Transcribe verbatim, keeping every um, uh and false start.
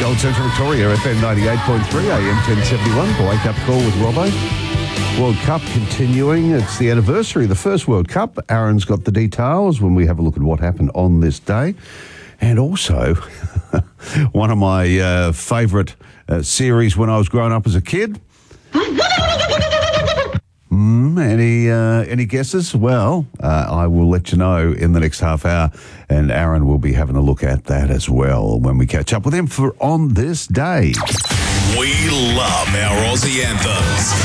Gold Central Victoria, F M ninety-eight point three, A M ten seventy-one. The Wake Up Call with Robbo. World Cup continuing. It's the anniversary of the first World Cup. Aaron's got the details when we have a look at what happened on this day. And also, one of my uh, favourite uh, series when I was growing up as a kid. Mm, any uh, any guesses? Well, uh, I will let you know in the next half hour, and Aaron will be having a look at that as well when we catch up with him for On This Day. We love our Aussie anthems.